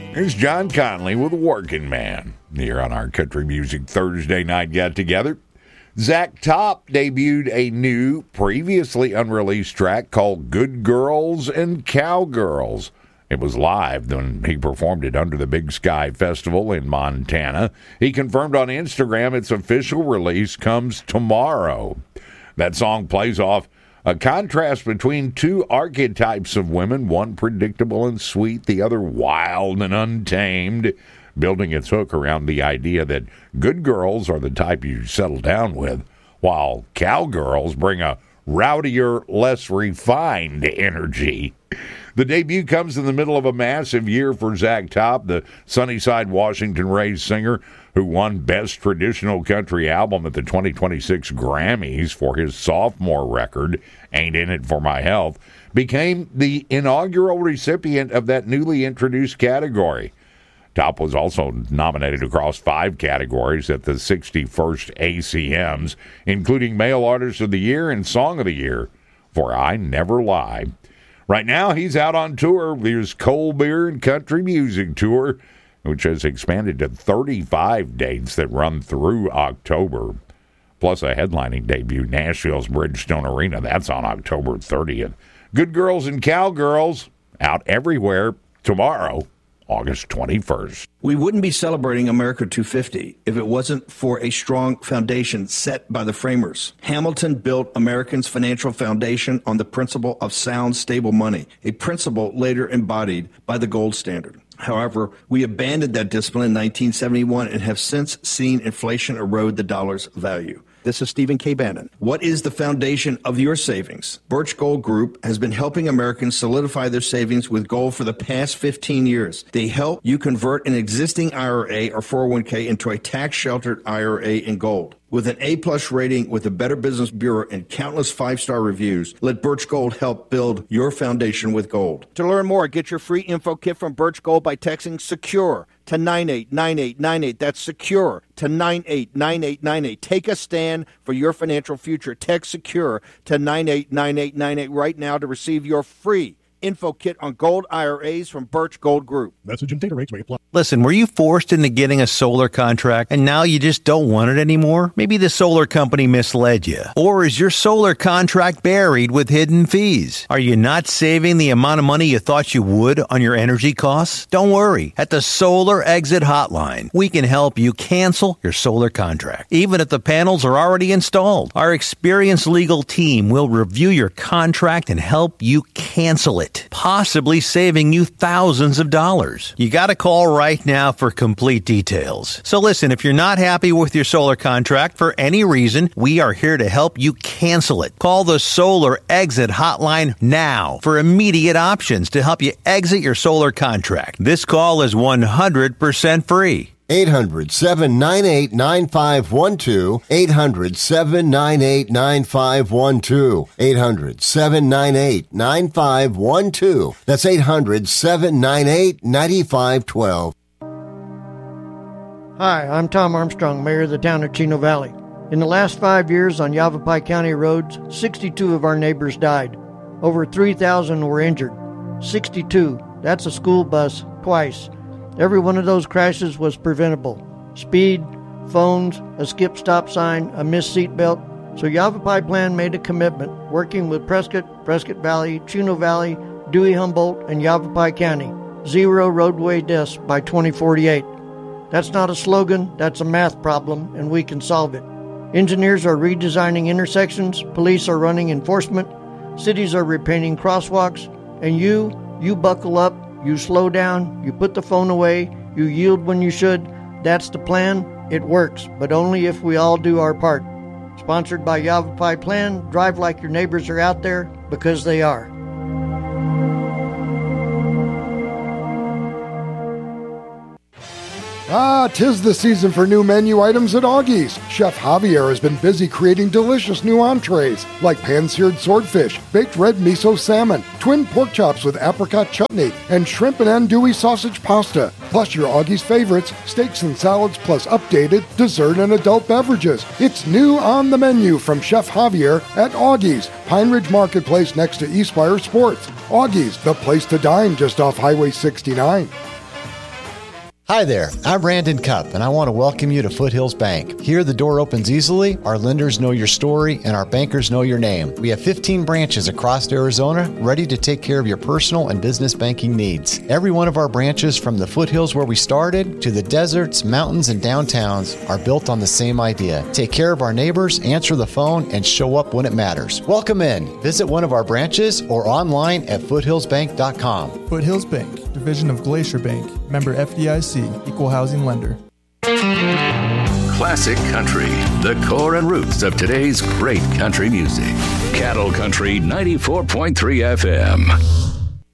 Here's John Conley with Working Man here on our Country Music Thursday night get-together. Zach Top debuted a new, previously unreleased track called Good Girls and Cowgirls. It was live when he performed it under the Big Sky Festival in Montana. He confirmed on Instagram its official release comes tomorrow. That song plays off a contrast between two archetypes of women, one predictable and sweet, the other wild and untamed, building its hook around the idea that good girls are the type you settle down with, while cowgirls bring a rowdier, less refined energy. The debut comes in the middle of a massive year for Zach Top, the Sunnyside, Washington-raised singer who won Best Traditional Country Album at the 2026 Grammys for his sophomore record, Ain't In It For My Health, became the inaugural recipient of that newly introduced category. Top was also nominated across 5 categories at the 61st ACMs, including Male Artist of the Year and Song of the Year for I Never Lie. Right now, he's out on tour with his Cold Beer and Country Music Tour, which has expanded to 35 dates that run through October, plus a headlining debut, Nashville's Bridgestone Arena. That's on October 30th. Good Girls and Cowgirls, out everywhere tomorrow, August 21st. We wouldn't be celebrating America 250 if it wasn't for a strong foundation set by the framers. Hamilton built Americans' financial foundation on the principle of sound, stable money, a principle later embodied by the gold standard. However, we abandoned that discipline in 1971 and have since seen inflation erode the dollar's value. This is Stephen K. Bannon. What is the foundation of your savings? Birch Gold Group has been helping Americans solidify their savings with gold for the past 15 years. They help you convert an existing IRA or 401k into a tax-sheltered IRA in gold. With an A-plus rating with the Better Business Bureau and countless 5-star reviews, let Birch Gold help build your foundation with gold. To learn more, get your free info kit from Birch Gold by texting SECURE to 989898. That's SECURE to 989898. Take a stand for your financial future. Text SECURE to 989898 right now to receive your free info kit on gold IRAs from Birch Gold Group. Message and data rates may apply. Listen, were you forced into getting a solar contract and now you just don't want it anymore? Maybe the solar company misled you. Or is your solar contract buried with hidden fees? Are you not saving the amount of money you thought you would on your energy costs? Don't worry. At the Solar Exit Hotline, we can help you cancel your solar contract, even if the panels are already installed. Our experienced legal team will review your contract and help you cancel it, possibly saving you thousands of dollars. You got to call right now for complete details. So listen, if you're not happy with your solar contract for any reason, we are here to help you cancel it. Call the Solar Exit Hotline now for immediate options to help you exit your solar contract. This call is 100% free. 800-798-9512. 800-798-9512. 800-798-9512. That's 800-798-9512. Hi, I'm Tom Armstrong, Mayor of the town of Chino Valley. In the last 5 years on Yavapai County roads, 62 of our neighbors died. Over 3,000 were injured. 62. That's a school bus twice. Every one of those crashes was preventable. Speed, phones, a skip stop sign, a missed seatbelt. So Yavapai Plan made a commitment, working with Prescott Valley, Chino Valley, Dewey Humboldt, and Yavapai County. 0 roadway deaths by 2048. That's not a slogan, that's a math problem, and we can solve it. Engineers are redesigning intersections, police are running enforcement, cities are repainting crosswalks, and you buckle up. You slow down, you put the phone away, you yield when you should. That's the plan. It works, but only if we all do our part. Sponsored by Yavapai Plan, drive like your neighbors are out there, because they are. 'Tis the season for new menu items at Augie's. Chef Javier has been busy creating delicious new entrees like pan-seared swordfish, baked red miso salmon, twin pork chops with apricot chutney, and shrimp and andouille sausage pasta. Plus your Augie's favorites, steaks and salads, plus updated dessert and adult beverages. It's new on the menu from Chef Javier at Augie's, Pine Ridge Marketplace next to Eastspire Sports. Augie's, the place to dine just off Highway 69. Hi there, I'm Brandon Cupp, and I want to welcome you to Foothills Bank. Here, the door opens easily, our lenders know your story, and our bankers know your name. We have 15 branches across Arizona, ready to take care of your personal and business banking needs. Every one of our branches, from the foothills where we started, to the deserts, mountains, and downtowns, are built on the same idea. Take care of our neighbors, answer the phone, and show up when it matters. Welcome in. Visit one of our branches or online at foothillsbank.com. Foothills Bank, division of Glacier Bank, member FDIC, equal housing lender. Classic country, the core and roots of today's great country music. Cattle Country 94.3 FM.